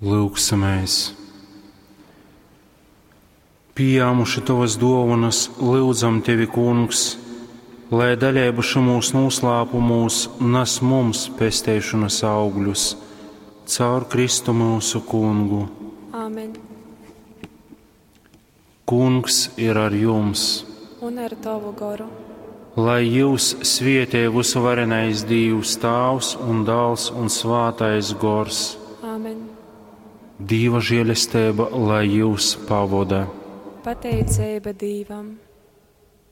Lūgsimies! Pieņēmuši tavas dāvanas, lūdzam tevi, Kungs, lai daļējuši mūsu noslēpumos, nes mums pestīšanas augļus, caur Kristu mūsu Kungu. Āmen. Kungs ir ar jums, Un ar tavu garu. lai jūs svētī visvarenais Dievs, Tēvs un Dēls un Svētais Gors. Āmen. Dieva žēlastība, lai jūs pavada. Pateicība Dievam.